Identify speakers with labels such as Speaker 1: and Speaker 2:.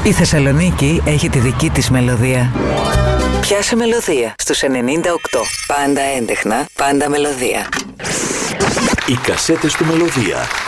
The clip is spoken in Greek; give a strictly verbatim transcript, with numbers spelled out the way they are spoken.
Speaker 1: Η Θεσσαλονίκη έχει τη δική της μελωδία. Πιάσε μελωδία στους ενενήντα οκτώ. Πάντα έντεχνα, πάντα μελωδία.
Speaker 2: Οι κασέτες του Μελωδία.